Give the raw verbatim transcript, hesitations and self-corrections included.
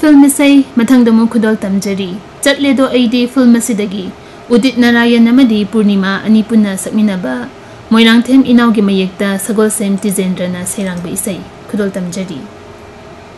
Film से मथंगदमु खुदल तमजरी चटलेदो एदी film सिदगी Udit Narayan अमदी पूर्णिमा अनि पुन्ना सकमिनबा मोइरांगथेम इनाउगी मयेक्ता सगोलसेम तिजेंद्रना सेरांगबे इसै खुदल तमजरी।